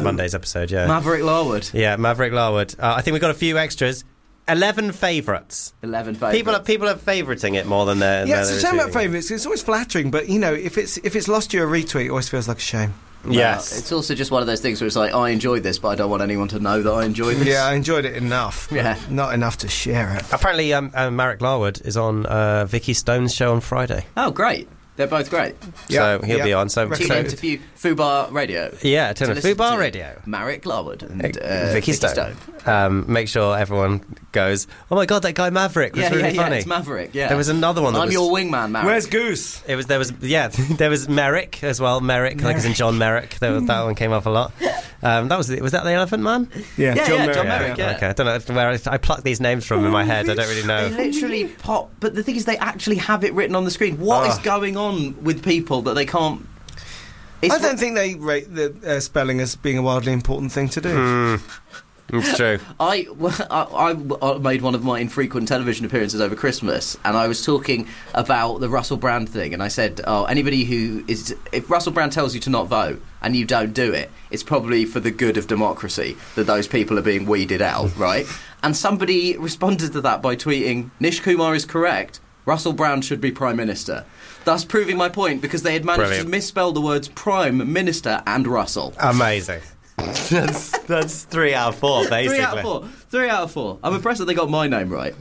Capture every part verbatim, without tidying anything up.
on Monday's episode. Yeah, Maverick Larwood. Yeah, Maverick Larwood. Uh, I think we've got a few extras. Eleven favourites. Eleven favourites. People are people are favouriting it more than they're. Yeah, they're it's a shame about favourites. It's always flattering, but you know, if it's if it's lost you a retweet, it always feels like a shame. Yes. No, it's also just one of those things where it's like, I enjoyed this, but I don't want anyone to know that I enjoyed this. Yeah, I enjoyed it enough. Yeah. Not enough to share it. Apparently, um, uh, Marek Larwood is on uh, Vicky Stone's show on Friday. Oh, great. They're both great. So Yep, he'll yep. be on. So, Tune so in to Fu- Fubar Radio. yeah, turn to on listen Fubar to Radio. Marek Larwood and Uh, uh, Vicky Stone. Stone. Um, make sure everyone goes, oh my god, that guy Maverick was Yeah, really yeah, funny. yeah, it's Maverick, yeah. There was another one that I'm was... your wingman, Marek. Where's Goose? It was there was yeah there was Merrick as well. Merrick, like as in John Merrick. There was, that one came up a lot. Um, that was was that the Elephant Man? Yeah, Yeah, John yeah, Merrick. John Merrick, yeah. Okay, I don't know where I, I plucked these names from in my head. I don't really They know. literally pop, but the thing is, they actually have it written on the screen. What is Oh. going on with people that they can't? It's I don't think they rate the uh, spelling as being a wildly important thing to do. Mm, it's true. I, well, I, I made one of my infrequent television appearances over Christmas, and I was talking about the Russell Brand thing, and I said, oh, anybody who is... If Russell Brand tells you to not vote, and you don't do it, it's probably for the good of democracy that those people are being weeded out, right? And somebody responded to that by tweeting, Nish Kumar is correct. Russell Brand should be Prime Minister. Thus proving my point, because they had managed Brilliant. to misspell the words Prime Minister and Russell. Amazing. that's that's three out of four, basically. Three out of four. Three out of four. I'm impressed that they got my name right.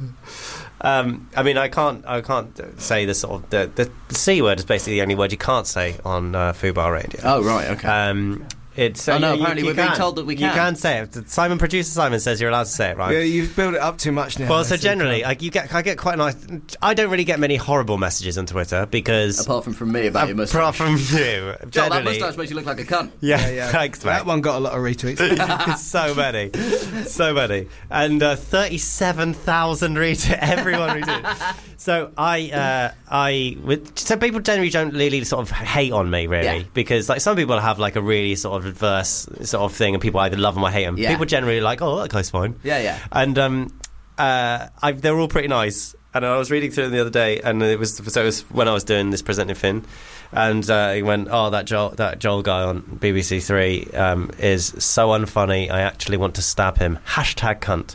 Um, I mean, I can't, I can't say the sort of the, the, the C word is basically the only word you can't say on uh, Fubar Radio. Oh, right, okay. Um, it's uh, Oh, no, you- apparently you we're being can. told that we You can. can say it. Simon, producer Simon, says you're allowed to say it, right? Yeah, you've built it up too much now. Well, so That's generally, it. like, you get, I get quite nice. I don't really get many horrible messages on Twitter because Apart from from me about your moustache. apart from you, Joel, that generally, moustache makes you look like a cunt. yeah, Yeah, yeah. thanks, mate. That one got a lot of retweets. so many, so many, and uh, thirty-seven thousand retweets. Everyone retweeted. So I, uh, I, with, so people generally don't really sort of hate on me, really, Yeah. because like some people have like a really sort of adverse sort of thing, and people either love them or hate them. Yeah. People generally are like, oh, that guy's fine. Yeah, yeah. And um, uh, I, they're all pretty nice. And I was reading through them the other day, and it was so it was when I was doing this presenting Finn, and uh, he went, "Oh, that Joel, that Joel guy on B B C Three um, is so unfunny. I actually want to stab him." Hashtag cunt.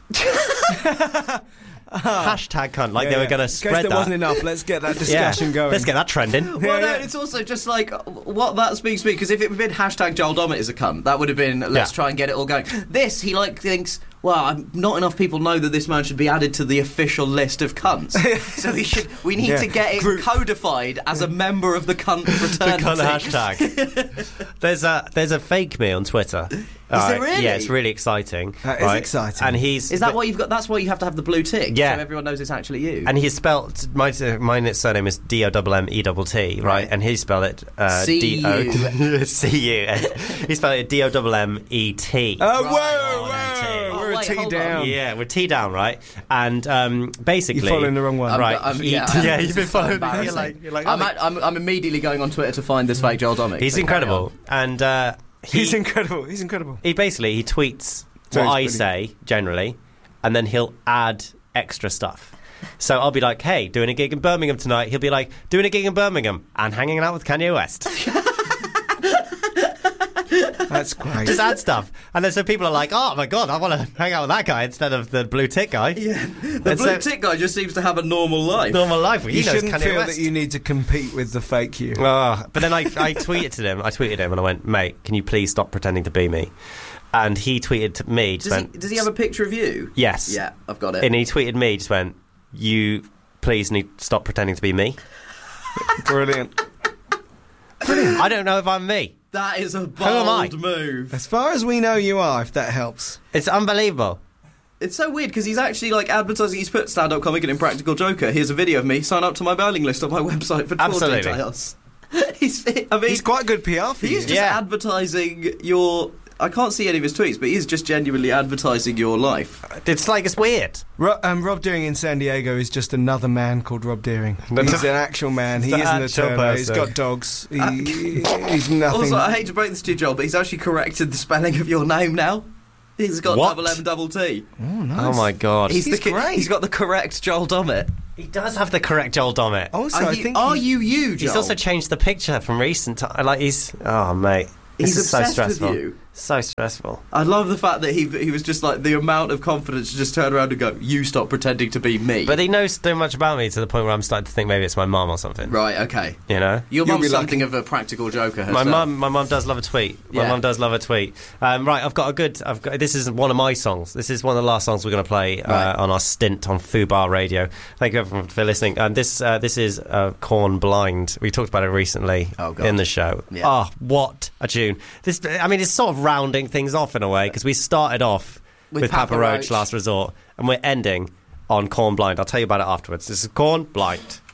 Hashtag cunt. Like Yeah, they were yeah. going to In case spread there that. wasn't enough, let's get that discussion yeah. going. Let's get that trending. Well, no, yeah. it's also just like what that speaks to me, because if it had been hashtag Joel Dommett is a cunt, that would have been let's Yeah. try and get it all going. This, he like thinks, well, I'm, not enough people know that this man should be added to the official list of cunts. So we should, we need Yeah. to get it Group. codified as a member of the cunt The fraternity. cunt hashtag. there's a there's a fake me on Twitter. Is there really? Yeah, it's really exciting. That is exciting. And he's Is that what you've got? That's why you have to have the blue tick. Yeah. So everyone knows it's actually you. And he spelled my my surname is D O M M E T T, right? Right. And he spelled it uh, C D O C U. He spelled it D O M M E T. Oh, Right. whoa, Right. whoa, Oh, we're a wait, T hold on. down. Yeah, we're T down, right? And um, basically, You're following the wrong one. I'm- right? I'm- he- yeah, yeah, this you've been is so following. embarrassing. You're like, you're like, I'm, oh, at, I'm, I'm immediately going on Twitter to find this fake Joel Dommett. he's So carry incredible, and uh, he, He's incredible. He's incredible. he basically he tweets So what I he's brilliant. say generally, and then he'll add extra stuff. So I'll be like, "Hey, doing a gig in Birmingham tonight." He'll be like, "Doing a gig in Birmingham and hanging out with Kanye West." That's great. Just add stuff, and then so people are like, "Oh my god, I want to hang out with that guy instead of the blue tick guy." Yeah, the And blue so- tick guy just seems to have a normal life. Normal life. Well, he You knows shouldn't Kanye feel West. that you need to compete with the fake you. Oh, but then I, I tweeted to him. I tweeted him, and I went, "Mate, can you please stop pretending to be me?" And he tweeted to me. Just Does he, went, does he have a picture of you? Yes. Yeah, I've got it. And he tweeted me. Just went, "You please need stop pretending to be me." Brilliant. I don't know if I'm me. That is a am I? bold move. As far as we know, you are, if that helps. It's unbelievable. It's so weird because he's actually like advertising. He's put stand-up comic and Impractical Joker. Here's a video of me. Sign up to my mailing list on my website for tour Absolutely. details. he's, I mean, He's quite good P R for you. he's just Yeah. advertising your. I can't see any of his tweets, but he's just genuinely advertising your life. It's like it's weird. Ro- um, Rob Deering in San Diego is just another man called Rob Deering. He's an actual man. He He's an isn't a actual turner. He's person. got dogs. He, he's nothing. Also, I hate to break this to you, Joel, but he's actually corrected the spelling of your name now. He's got What? double M double T. oh, nice. Oh my god. He's, He's the, co- great. He's got the correct Joel Dommett. he does have the correct Joel Dommett. Also, Are, I you, think are he- you you, Joel? He's also changed the picture from recent time. Like he's oh mate, this He's is so obsessed stressful. with you. So stressful. I love the fact that he he was just like the amount of confidence to just turn around and go, "You stop pretending to be me." But he knows so much about me to the point where I'm starting to think maybe it's my mum or something. Right, okay. You know? Your You'll mum's be something lucky. of a practical joker herself. My mum, my mum does love a tweet. My Yeah. mum does love a tweet. Um, right, I've got a good. I've got. This is one of my songs. This is one of the last songs we're going to play uh, Right. on our stint on Fubar Radio. Thank you everyone for listening. And this, uh, this is uh, Corn Blind. We talked about it recently Oh, God. in the show. Yeah. Oh, what a tune! This, I mean, it's sort of rounding things off in a way because we started off With with, Papa Papa Roach, Roach. Last Resort, and we're ending on Corn Blind. I'll tell you about it afterwards. This is Corn Blind.